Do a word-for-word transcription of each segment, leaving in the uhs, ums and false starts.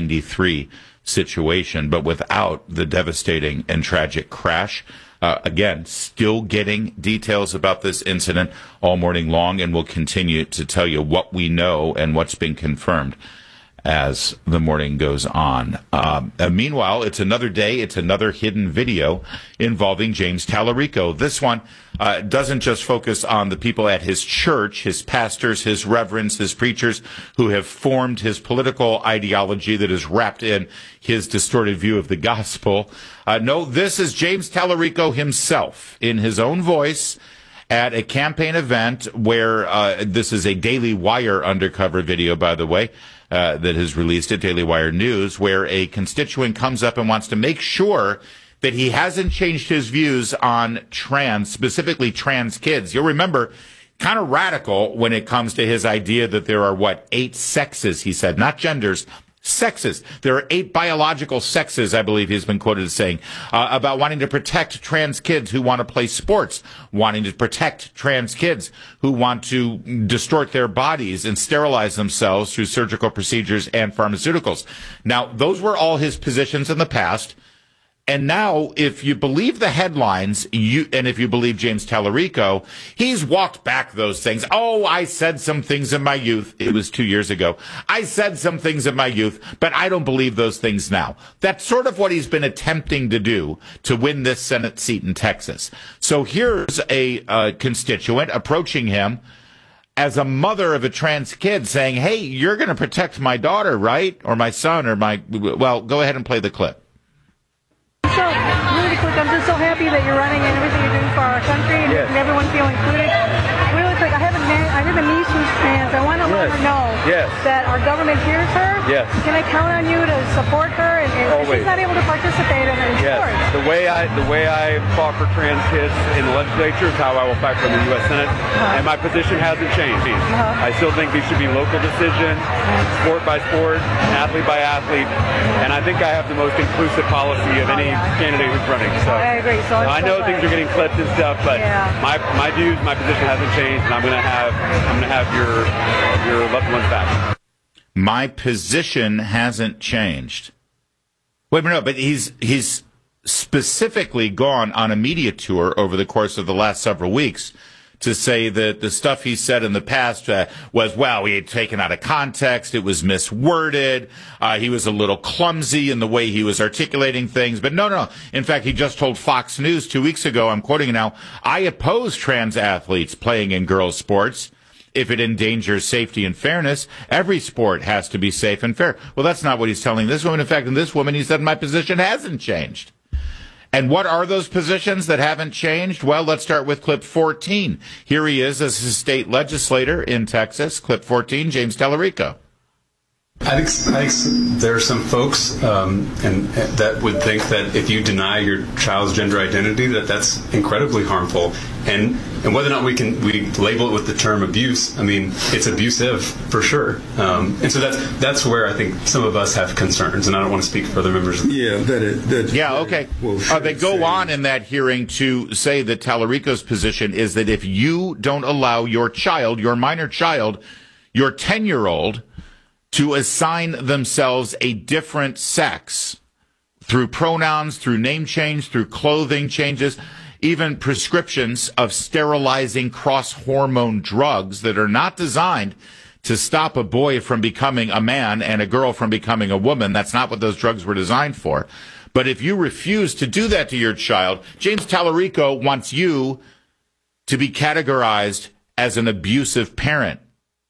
ninety-three situation, but without the devastating and tragic crash. Uh, again, still getting details about this incident all morning long, and we'll continue to tell you what we know and what's been confirmed as the morning goes on. Um, and meanwhile, it's another day. It's another hidden video involving James Tallarico. This one uh, doesn't just focus on the people at his church, his pastors, his reverends, his preachers who have formed his political ideology that is wrapped in his distorted view of the gospel. Uh, no, this is James Tallarico himself in his own voice at a campaign event where uh, this is a Daily Wire undercover video, by the way, uh, that has released it, Daily Wire News, where a constituent comes up and wants to make sure that he hasn't changed his views on trans, specifically trans kids. You'll remember, kind of radical when it comes to his idea that there are, what, eight sexes, he said, not genders, sexes. There are eight biological sexes, I believe he's been quoted as saying, uh, about wanting to protect trans kids who want to play sports, wanting to protect trans kids who want to distort their bodies and sterilize themselves through surgical procedures and pharmaceuticals. Now, those were all his positions in the past. And now, if you believe the headlines, you and if you believe James Tallarico, he's walked back those things. Oh, I said some things in my youth. It was two years ago. I said some things in my youth, but I don't believe those things now. That's sort of what he's been attempting to do to win this Senate seat in Texas. So here's a uh, constituent approaching him as a mother of a trans kid saying, hey, you're going to protect my daughter, right? Or my son or my, well, go ahead and play the clip. So, really quick, I'm just so happy that you're running and everything you're doing for our country and yes. making everyone feel included. Really quick, I have a, I have a niece who's trans. I want to let yes. her know yes. that our government hears her. Yes. Can I count on you to support her? And, and Always. She's not able to participate in her yes. sports. The way I the way I fought for trans kids in the legislature is how I will fight for the U S Senate, uh-huh. and my position hasn't changed. Uh-huh. I still think these should be local decisions, sport by sport, athlete by athlete, and I think I have the most inclusive policy of any oh, yeah. candidate who's running. So I agree. So I know so things are getting clipped and stuff, but yeah. my my views, my position hasn't changed, and I'm gonna have I'm gonna have your your loved ones back. My position hasn't changed. Wait a minute, but he's he's specifically gone on a media tour over the course of the last several weeks to say that the stuff he said in the past uh, was, well, he had taken out of context, it was misworded, uh, he was a little clumsy in the way he was articulating things. But no, no. In fact, he just told Fox News two weeks ago, I'm quoting now, I oppose trans athletes playing in girls' sports. If it endangers safety and fairness, every sport has to be safe and fair. Well, that's not what he's telling this woman. In fact, in this woman, he said, my position hasn't changed. And what are those positions that haven't changed? Well, let's start with clip fourteen. Here he is as a state legislator in Texas. Clip fourteen, James Tallarico. I think, I think there are some folks um, and uh, that would think that if you deny your child's gender identity, that that's incredibly harmful. And and whether or not we can we label it with the term abuse, I mean, it's abusive for sure. Um, and so that's that's where I think some of us have concerns. And I don't want to speak for other members. Of the yeah, that it. That yeah, okay. Well, uh, they go on in that hearing to say that Tallarico's position is that if you don't allow your child, your minor child, your ten-year-old, to assign themselves a different sex through pronouns, through name change, through clothing changes, even prescriptions of sterilizing cross-hormone drugs that are not designed to stop a boy from becoming a man and a girl from becoming a woman. That's not what those drugs were designed for. But if you refuse to do that to your child, James Tallarico wants you to be categorized as an abusive parent.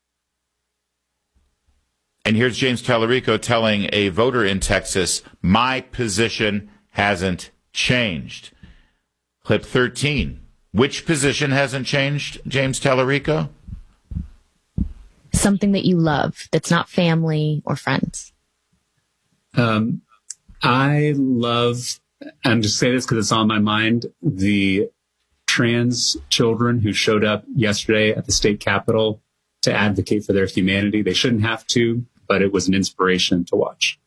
And here's James Tallarico telling a voter in Texas, my position hasn't changed. Clip thirteen. Which position hasn't changed, James Tallarico? Something that you love that's not family or friends. Um, I love, and just say this because it's on my mind, the trans children who showed up yesterday at the state capitol to advocate for their humanity. They shouldn't have to, but it was an inspiration to watch.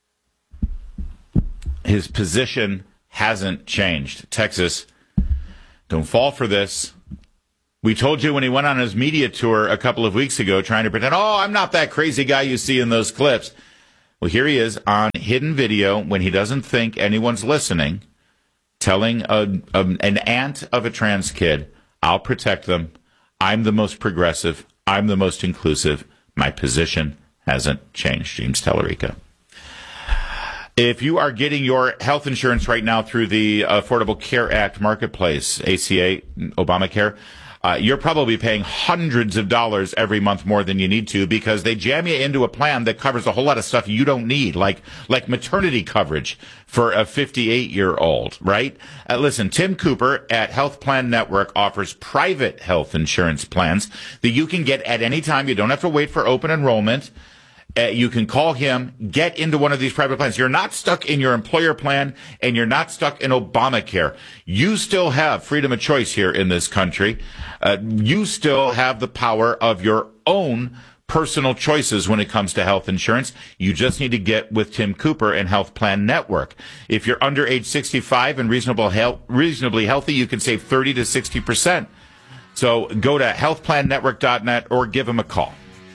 His position hasn't changed. Texas, don't fall for this. We told you when he went on his media tour a couple of weeks ago trying to pretend, oh, I'm not that crazy guy you see in those clips. Well, here he is on hidden video when he doesn't think anyone's listening, telling a, a, an aunt of a trans kid, I'll protect them. I'm the most progressive. I'm the most inclusive. My position hasn't changed. James Tallarico. If you are getting your health insurance right now through the Affordable Care Act Marketplace, A C A, Obamacare, uh, you're probably paying hundreds of dollars every month more than you need to because they jam you into a plan that covers a whole lot of stuff you don't need, like like maternity coverage for a fifty-eight-year-old, right? Uh, listen, Tim Cooper at Health Plan Network offers private health insurance plans that you can get at any time. You don't have to wait for open enrollment. Uh, you can call him, get into one of these private plans. You're not stuck in your employer plan, and you're not stuck in Obamacare. You still have freedom of choice here in this country. Uh, you still have the power of your own personal choices when it comes to health insurance. You just need to get with Tim Cooper and Health Plan Network. If you're under age sixty-five and reasonable health, reasonably healthy, you can save thirty to sixty percent. So go to health plan network dot net or give him a call.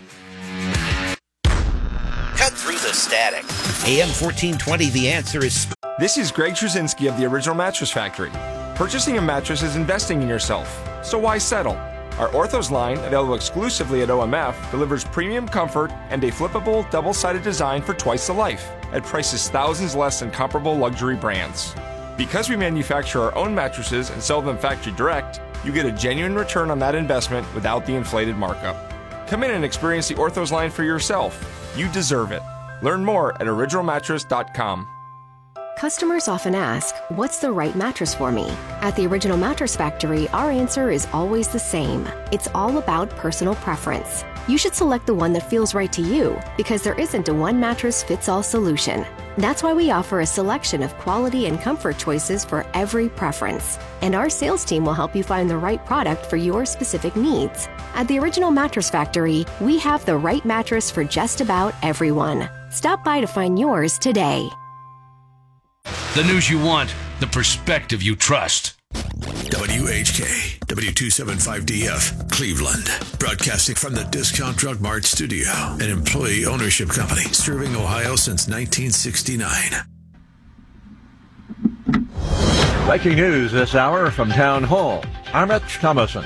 Cut through the static. A M fourteen twenty, The Answer is... This is Greg Trzynski of the Original Mattress Factory. Purchasing a mattress is investing in yourself, so why settle? Our Orthos line, available exclusively at O M F, delivers premium comfort and a flippable, double-sided design for twice the life, at prices thousands less than comparable luxury brands. Because we manufacture our own mattresses and sell them factory direct, you get a genuine return on that investment without the inflated markup. Come in and experience the Orthos line for yourself. You deserve it. Learn more at original mattress dot com. Customers often ask, what's the right mattress for me? At the Original Mattress Factory, our answer is always the same. It's all about personal preference. You should select the one that feels right to you because there isn't a one mattress fits all solution. That's why we offer a selection of quality and comfort choices for every preference. And our sales team will help you find the right product for your specific needs. At the Original Mattress Factory, we have the right mattress for just about everyone. Stop by to find yours today. The news you want, the perspective you trust. W H K, W two seventy-five D F, Cleveland. Broadcasting from the Discount Drug Mart studio, an employee ownership company serving Ohio since nineteen sixty-nine. Breaking news this hour from Town Hall. Amit Thomason.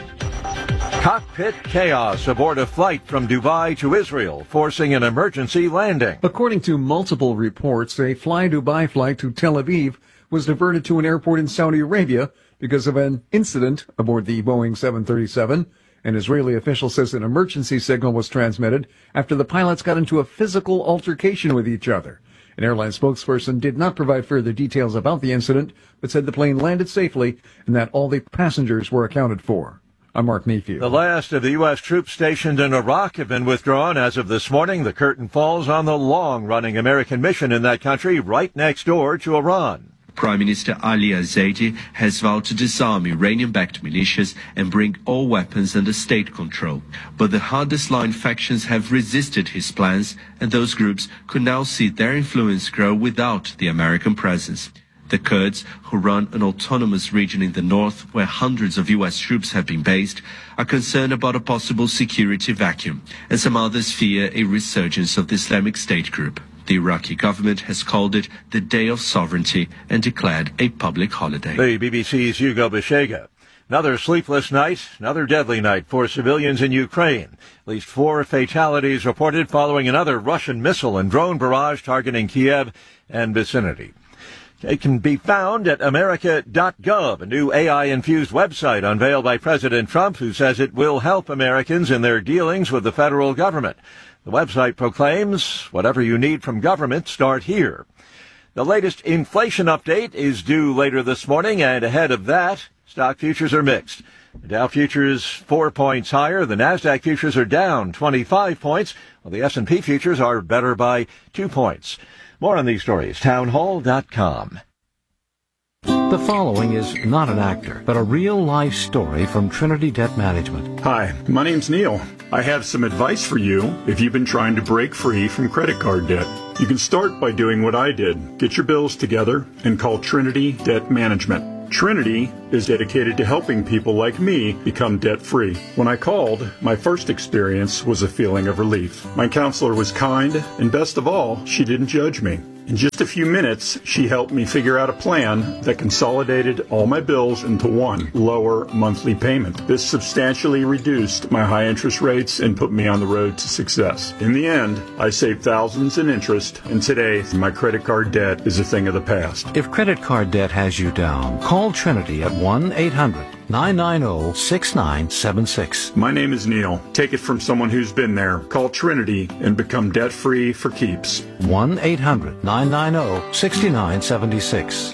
Cockpit chaos aboard a flight from Dubai to Israel, forcing an emergency landing. According to multiple reports, a Fly Dubai flight to Tel Aviv was diverted to an airport in Saudi Arabia because of an incident aboard the Boeing seven thirty-seven. An Israeli official says an emergency signal was transmitted after the pilots got into a physical altercation with each other. An airline spokesperson did not provide further details about the incident, but said the plane landed safely and that all the passengers were accounted for. I'm Mark Mayfield. The last of the U S troops stationed in Iraq have been withdrawn as of this morning. The curtain falls on the long-running American mission in that country right next door to Iran. Prime Minister Ali al-Zaidi has vowed to disarm Iranian-backed militias and bring all weapons under state control. But the hardest-line factions have resisted his plans, and those groups could now see their influence grow without the American presence. The Kurds, who run an autonomous region in the north where hundreds of U S troops have been based, are concerned about a possible security vacuum, and some others fear a resurgence of the Islamic State group. The Iraqi government has called it the Day of Sovereignty and declared a public holiday. The B B C's Hugo Beshega. Another sleepless night, another deadly night for civilians in Ukraine. At least four fatalities reported following another Russian missile and drone barrage targeting Kiev and vicinity. It can be found at America dot gov, a new A I-infused website unveiled by President Trump, who says it will help Americans in their dealings with the federal government. The website proclaims, whatever you need from government, start here. The latest inflation update is due later this morning, and ahead of that, stock futures are mixed. The Dow futures four points higher. The NASDAQ futures are down twenty-five points, while the S and P futures are better by two points. More on these stories, town hall dot com. The following is not an actor, but a real-life story from Trinity Debt Management. Hi, my name's Neil. I have some advice for you if you've been trying to break free from credit card debt. You can start by doing what I did. Get your bills together and call Trinity Debt Management. Trinity is dedicated to helping people like me become debt-free. When I called, my first experience was a feeling of relief. My counselor was kind, and best of all, she didn't judge me. In just a few minutes, she helped me figure out a plan that consolidated all my bills into one lower monthly payment. This substantially reduced my high interest rates and put me on the road to success. In the end, I saved thousands in interest, and today my credit card debt is a thing of the past. If credit card debt has you down, call Trinity at one eight hundred nine nine zero six nine seven six. My name is Neil. Take it from someone who's been there. Call Trinity and become debt-free for keeps. one eight hundred nine nine zero six nine seven six.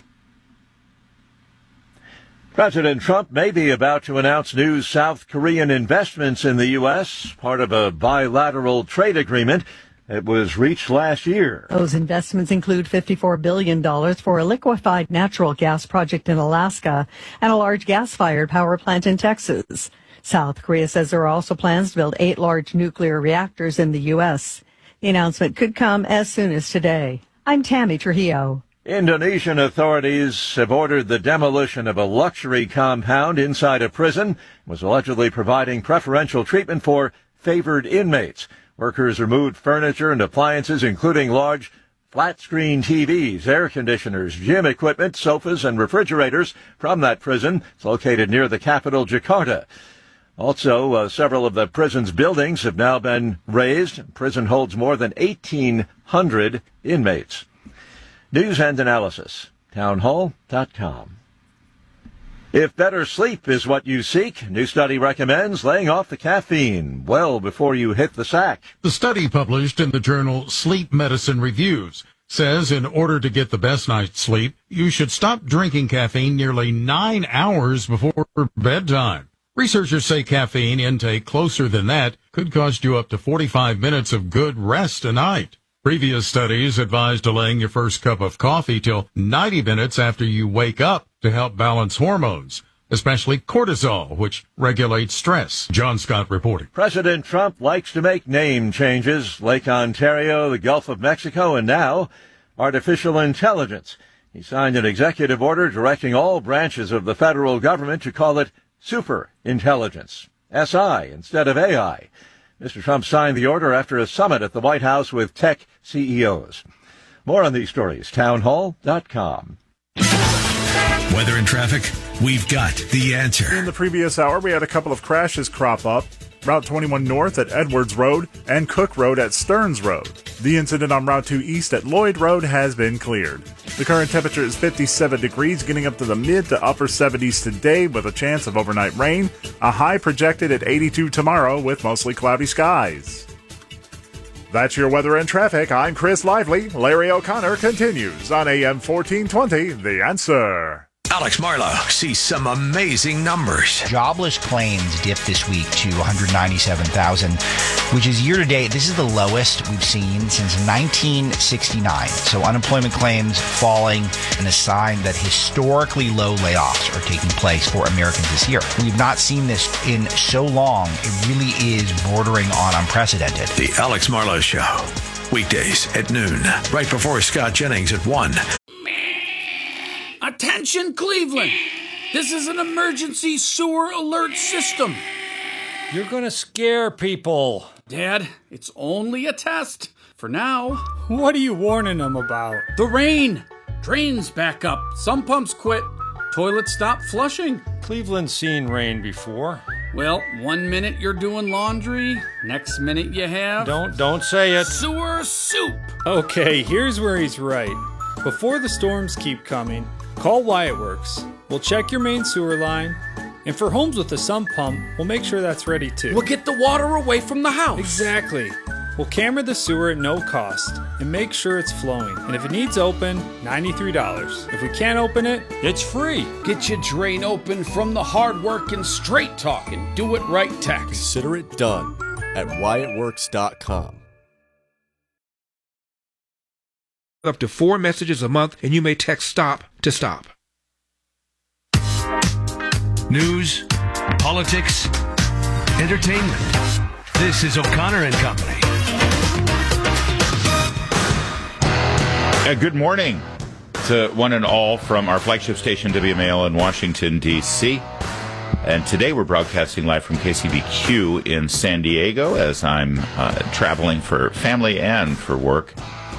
President Trump may be about to announce new South Korean investments in the U S, part of a bilateral trade agreement that was reached last year. Those investments include fifty-four billion dollars for a liquefied natural gas project in Alaska and a large gas-fired power plant in Texas. South Korea says there are also plans to build eight large nuclear reactors in the U S. The announcement could come as soon as today. I'm Tammy Trujillo. Indonesian authorities have ordered the demolition of a luxury compound inside a prison. It was allegedly providing preferential treatment for favored inmates. Workers removed furniture and appliances, including large flat-screen T Vs, air conditioners, gym equipment, sofas, and refrigerators from that prison. It's located near the capital, Jakarta. Also, uh, several of the prison's buildings have now been razed. The prison holds more than eighteen hundred inmates. News and analysis, townhall dot com. If better sleep is what you seek, a new study recommends laying off the caffeine well before you hit the sack. The study published in the journal Sleep Medicine Reviews says in order to get the best night's sleep, you should stop drinking caffeine nearly nine hours before bedtime. Researchers say caffeine intake closer than that could cost you up to forty-five minutes of good rest a night. Previous studies advised delaying your first cup of coffee till ninety minutes after you wake up to help balance hormones, especially cortisol, which regulates stress. John Scott reporting. President Trump likes to make name changes. Lake Ontario, the Gulf of Mexico, and now artificial intelligence. He signed an executive order directing all branches of the federal government to call it super intelligence, S I instead of A I. Mister Trump signed the order after a summit at the White House with tech C E Os. More on these stories, townhall dot com. Weather and traffic, we've got the answer. In the previous hour, we had a couple of crashes crop up. Route twenty-one North at Edwards Road and Cook Road at Stearns Road. The incident on Route two East at Lloyd Road has been cleared. The current temperature is fifty-seven degrees, getting up to the mid to upper seventies today with a chance of overnight rain. A high projected at eighty-two tomorrow with mostly cloudy skies. That's your weather and traffic. I'm Chris Lively. Larry O'Connor continues on A M fourteen twenty, The Answer. Alex Marlowe sees some amazing numbers. Jobless claims dipped this week to one hundred ninety-seven thousand, which is year to date. This is the lowest we've seen since nineteen sixty-nine. So unemployment claims falling, and a sign that historically low layoffs are taking place for Americans this year. We've not seen this in so long. It really is bordering on unprecedented. The Alex Marlowe Show, weekdays at noon, right before Scott Jennings at one. Attention, Cleveland! This is an emergency sewer alert system. You're gonna scare people. Dad, it's only a test. For now. What are you warning them about? The rain. Drains back up. Some pumps quit. Toilets stop flushing. Cleveland's seen rain before. Well, one minute you're doing laundry, next minute you have... Don't, don't say it. Sewer soup. Okay, here's where he's right. Before the storms keep coming, call Wyatt Works. We'll check your main sewer line, and for homes with a sump pump, we'll make sure that's ready too. We'll get the water away from the house. Exactly. We'll camera the sewer at no cost and make sure it's flowing. And if it needs open, ninety-three dollars. If we can't open it, it's free. Get your drain open from the hard work and straight talking. Do it right tech. Consider it done at Wyatt Works dot com. Up to four messages a month, and you may text STOP to stop. News, politics, entertainment. This is O'Connor and Company. Uh, good morning. to one and all from our flagship station, W M A L in Washington, D C And today we're broadcasting live from K C B Q in San Diego as I'm uh, traveling for family and for work.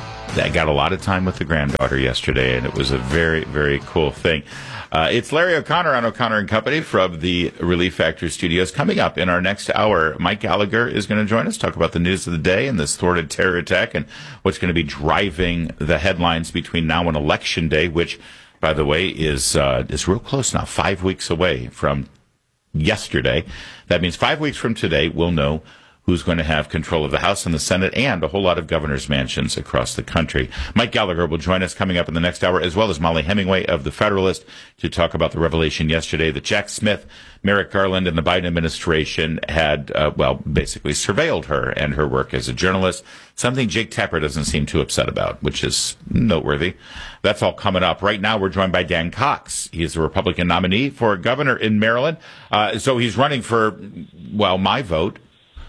I got a lot of time with the granddaughter yesterday, and it was a very, very cool thing. Uh, it's Larry O'Connor on O'Connor and Company from the Relief Factor Studios. Coming up in our next hour, Mike Gallagher is going to join us, talk about the news of the day and this thwarted terror attack and what's going to be driving the headlines between now and Election Day, which, by the way, is uh, is real close now, five weeks away from yesterday. That means five weeks from today, we'll know who's going to have control of the House and the Senate and a whole lot of governor's mansions across the country. Mike Gallagher will join us coming up in the next hour, as well as Molly Hemingway of The Federalist, to talk about the revelation yesterday that Jack Smith, Merrick Garland, and the Biden administration had, uh, well, basically surveilled her and her work as a journalist, something Jake Tapper doesn't seem too upset about, which is noteworthy. That's all coming up. Right now, we're joined by Dan Cox. He is a Republican nominee for governor in Maryland. Uh, so he's running for, well, my vote.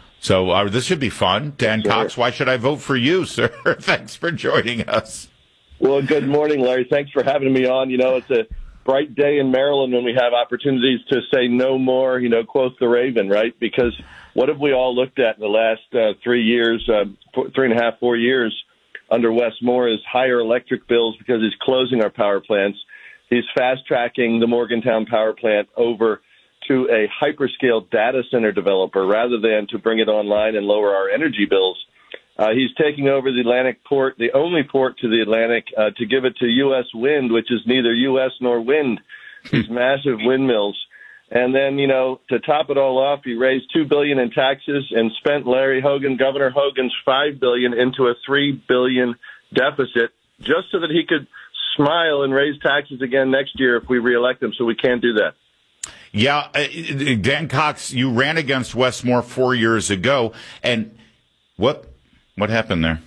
So uh, this should be fun. Dan sure. Cox, why should I vote for you, sir? Thanks for joining us. Well, good morning, Larry. Thanks for having me on. You know, it's a bright day in Maryland when we have opportunities to say no more, you know, quote the Raven, right? Because what have we all looked at in the last uh, three years, uh, four, three and a half, four years under Wes Moore is higher electric bills because he's closing our power plants. He's fast-tracking the Morgantown power plant over to a hyperscale data center developer rather than to bring it online and lower our energy bills. Uh, he's taking over the Atlantic port, the only port to the Atlantic, uh, to give it to U S Wind, which is neither U S nor wind, these massive windmills. And then, you know, to top it all off, he raised two billion dollars in taxes and spent Larry Hogan, Governor Hogan's five billion dollars into a three billion dollars deficit just so that he could smile and raise taxes again next year if we reelect him. So we can't do that. Yeah, uh, Dan Cox, you ran against Wes Moore four years ago, and what what happened there?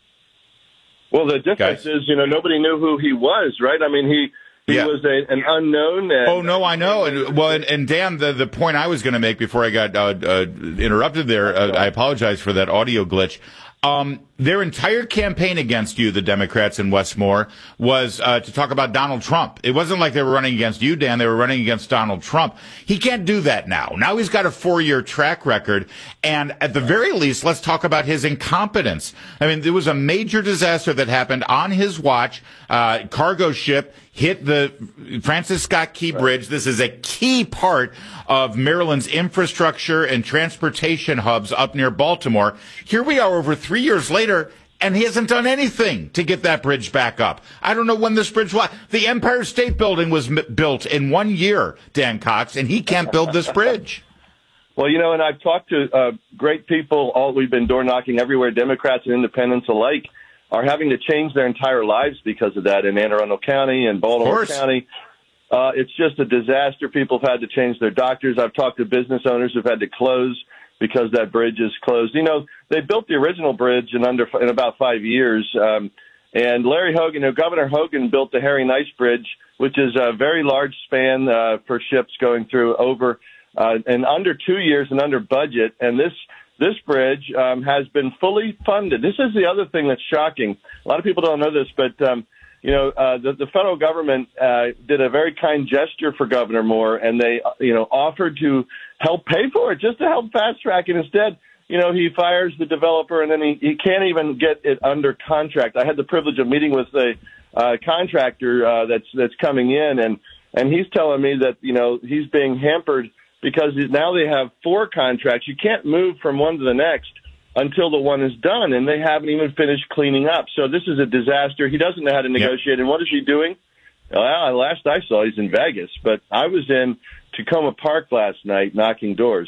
Well, the difference Guys? is, you know, nobody knew who he was, right? I mean, he he yeah. was a, an unknown. And, oh no, I know. And well, and, and Dan, the the point I was going to make before I got uh, uh, interrupted there, uh, I apologize for that audio glitch. Um, their entire campaign against you, the Democrats in Wes Moore, was uh, to talk about Donald Trump. It wasn't like they were running against you, Dan. They were running against Donald Trump. He can't do that now. Now he's got a four-year track record. And at the very least, let's talk about his incompetence. I mean, there was a major disaster that happened on his watch. Uh, cargo ship hit the Francis Scott Key Bridge. This is a key part of Maryland's infrastructure and transportation hubs up near Baltimore. Here we are over three years later, and he hasn't done anything to get that bridge back up. I don't know when this bridge was. The Empire State Building was m- built in one year, Dan Cox, and he can't build this bridge. Well, you know, and I've talked to uh, great people. All we've been door knocking everywhere, Democrats and independents alike, are having to change their entire lives because of that in Anne Arundel County and Baltimore County. Uh, it's just a disaster. People have had to change their doctors. I've talked to business owners who've had to close because that bridge is closed. You know, they built the original bridge in under in about five years. Um, and Larry Hogan, you know, Governor Hogan built the Harry Nice Bridge, which is a very large span uh, for ships going through over uh, in under two years and under budget. And this This bridge um, has been fully funded. This is the other thing that's shocking. A lot of people don't know this, but, um, you know, uh, the, the federal government uh, did a very kind gesture for Governor Moore, and they, you know, offered to help pay for it, just to help fast track it. Instead, you know, he fires the developer, and then he, he can't even get it under contract. I had the privilege of meeting with a uh, contractor uh, that's that's coming in, and, and he's telling me that, you know, he's being hampered because now they have four contracts. You can't move from one to the next until the one is done, and they haven't even finished cleaning up. So this is a disaster. He doesn't know how to negotiate. Yep. And what is he doing? Well, last I saw, he's in Vegas. But I was in Tacoma Park last night knocking doors.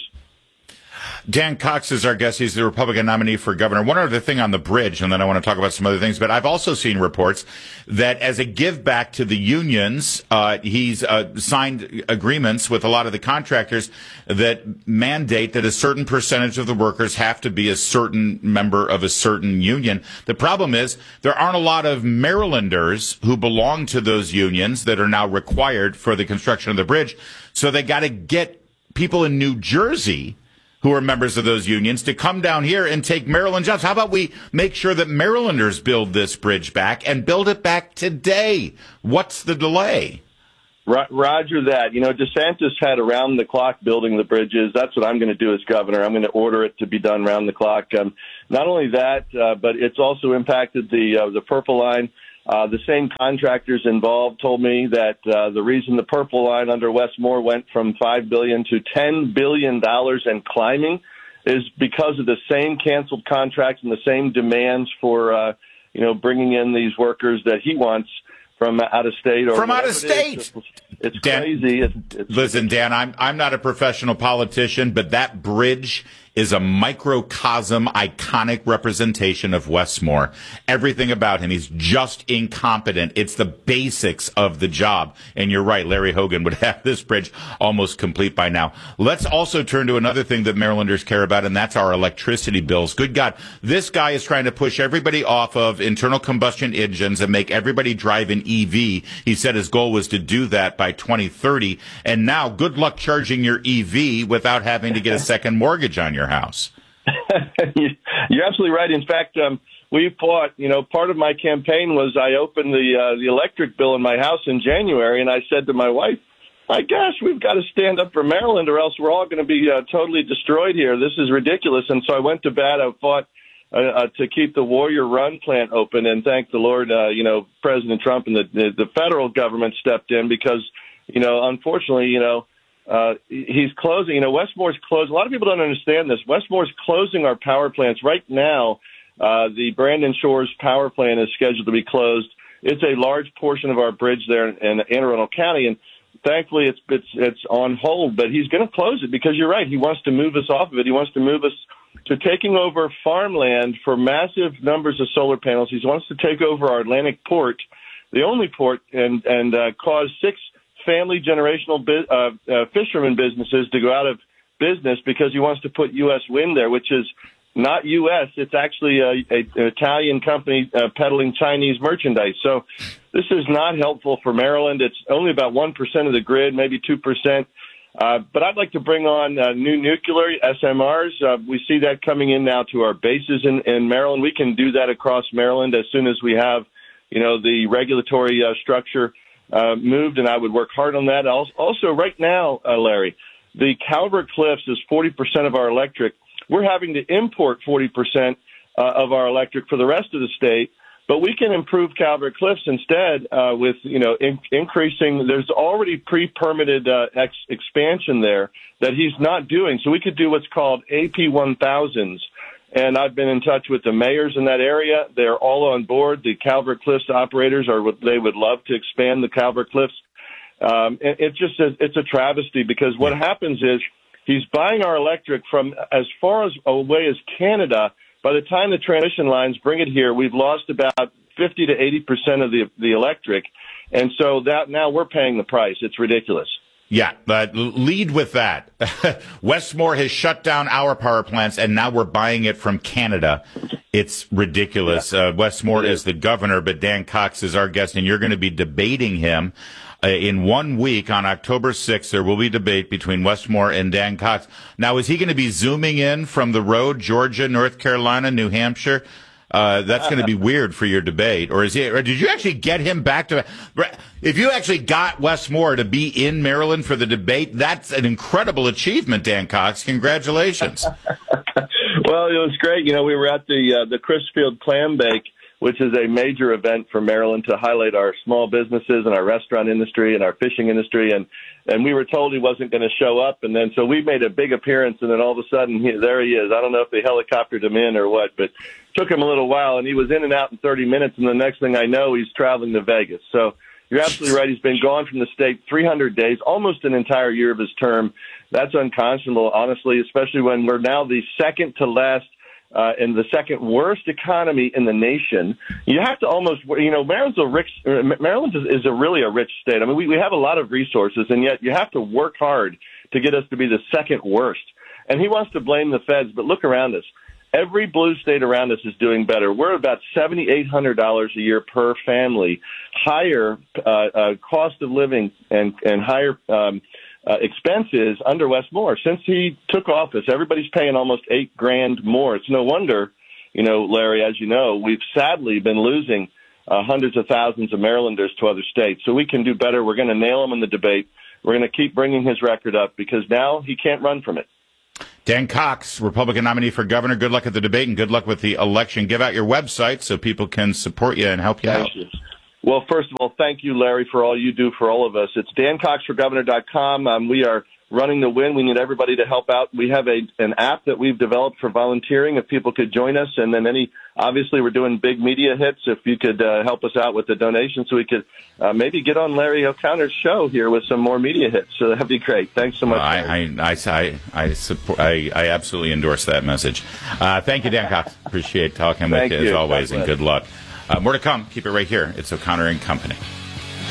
Dan Cox is our guest. He's the Republican nominee for governor. One other thing on the bridge, and then I want to talk about some other things, but I've also seen reports that as a give back to the unions, uh, he's uh, signed agreements with a lot of the contractors that mandate that a certain percentage of the workers have to be a certain member of a certain union. The problem is there aren't a lot of Marylanders who belong to those unions that are now required for the construction of the bridge, so they got to get people in New Jersey who are members of those unions to come down here and take Maryland jobs. How about we make sure that Marylanders build this bridge back and build it back today? What's the delay? Roger that. You know, DeSantis had around the clock building the bridges. That's what I'm going to do as governor. I'm going to order it to be done around the clock. Um, not only that, uh, but it's also impacted the uh, the Purple Line. Uh, the same contractors involved told me that uh, the reason the Purple Line under Wes Moore went from five billion dollars to ten billion dollars and climbing is because of the same canceled contracts and the same demands for, uh, you know, bringing in these workers that he wants from out of state or from out of state. It it's it's Dan, crazy. It's, it's, listen, Dan, I'm I'm not a professional politician, but that bridge is a microcosm, iconic representation of Wes Moore. Everything about him, he's just incompetent. It's the basics of the job. And you're right, Larry Hogan would have this bridge almost complete by now. Let's also turn to another thing that Marylanders care about, and that's our electricity bills. Good God, this guy is trying to push everybody off of internal combustion engines and make everybody drive an E V. He said his goal was to do that by twenty thirty. And now, good luck charging your E V without having to get a second mortgage on your house. You're absolutely right. In fact, um, we fought, you know, part of my campaign was I opened the uh, the electric bill in my house in January, and I said to my wife, my gosh, we've got to stand up for Maryland or else we're all going to be uh, totally destroyed here. This is ridiculous. And so I went to bat. I fought uh, uh, to keep the Warrior Run plant open, and thank the Lord, uh, you know, President Trump and the, the, the federal government stepped in because, you know, unfortunately, you know, Uh, he's closing, you know, Wes Moore's closing. A lot of people don't understand this. Wes Moore's closing our power plants. Right now, uh, the Brandon Shores power plant is scheduled to be closed. It's a large portion of our bridge there in, in Anne Arundel County, and thankfully it's, it's, it's on hold, but he's going to close it because you're right. He wants to move us off of it. He wants to move us to taking over farmland for massive numbers of solar panels. He wants to take over our Atlantic port, the only port, and, and uh, cause six family generational uh, uh, fisherman businesses to go out of business because he wants to put U S wind there, which is not U S. It's actually a, a, an Italian company uh, peddling Chinese merchandise. So this is not helpful for Maryland. It's only about one percent of the grid, maybe two percent. Uh, but I'd like to bring on uh, new nuclear S M Rs. Uh, we see that coming in now to our bases in, in Maryland. We can do that across Maryland as soon as we have, you know, the regulatory uh, structure Uh, moved, and I would work hard on that. Also, right now, uh, Larry, the Calvert Cliffs is forty percent of our electric. We're having to import forty percent uh, of our electric for the rest of the state, but we can improve Calvert Cliffs instead uh, with, you know, in- increasing. There's already pre-permitted uh, ex- expansion there that he's not doing, so we could do what's called A P one thousands. And I've been in touch with the mayors in that area. They're all on board. The Calvert Cliffs operators are, they would love to expand the Calvert Cliffs. Um, it, it's just a, it's a travesty because what happens is he's buying our electric from as far as away as Canada. By the time the transmission lines bring it here, we've lost about fifty to eighty percent of the, the electric. And so that now we're paying the price. It's ridiculous. Yeah, but lead with that. Wes Moore has shut down our power plants, and now we're buying it from Canada. It's ridiculous. Yeah. Uh, Wes Moore is the governor, but Dan Cox is our guest, and you're going to be debating him uh, in one week on October sixth. There will be debate between Wes Moore and Dan Cox. Now, is he going to be zooming in from the road, Georgia, North Carolina, New Hampshire? Uh, that's going to be weird for your debate. Or is he, or did you actually get him back to, if you actually got Wes Moore to be in Maryland for the debate, that's an incredible achievement, Dan Cox. Congratulations. Well, it was great. You know, we were at the, uh, the Crisfield Clam Bake, which is a major event for Maryland to highlight our small businesses and our restaurant industry and our fishing industry. And, and we were told he wasn't going to show up. And then so we made a big appearance, and then all of a sudden, he, there he is. I don't know if they helicoptered him in or what, but took him a little while, and he was in and out in thirty minutes, and the next thing I know, he's traveling to Vegas. So you're absolutely right. He's been gone from the state three hundred days, almost an entire year of his term. That's unconscionable, honestly, especially when we're now the second to last uh, and the second worst economy in the nation. You have to almost, you know, Maryland's a rich, Maryland is, is a really a rich state. I mean, we, we have a lot of resources, and yet you have to work hard to get us to be the second worst. And he wants to blame the feds, but look around us. Every blue state around us is doing better. We're about seven thousand eight hundred dollars a year per family, higher uh, uh, cost of living and, and higher um, uh, expense is under Wes Moore. Since he took office, everybody's paying almost eight grand more. It's no wonder, you know, Larry, as you know, we've sadly been losing uh, hundreds of thousands of Marylanders to other states. So we can do better. We're going to nail him in the debate. We're going to keep bringing his record up because now he can't run from it. Dan Cox, Republican nominee for governor. Good luck at the debate and good luck with the election. Give out your website so people can support you and help you Thank out. You. Well, first of all, thank you, Larry, for all you do for all of us. It's dan cox for governor dot com. Um, we are running the win. We need everybody to help out. We have a an app that we've developed for volunteering if people could join us. And then any, obviously, we're doing big media hits. If you could uh, help us out with the donation so we could uh, maybe get on Larry O'Connor's show here with some more media hits. So that'd be great. Thanks so much. Well, I, I, I, I, support, I, I absolutely endorse that message. Uh, thank you, Dan Cox. Appreciate talking with Thank you, you as always, God and bless. good luck. Uh, more to come. Keep it right here. It's O'Connor and Company.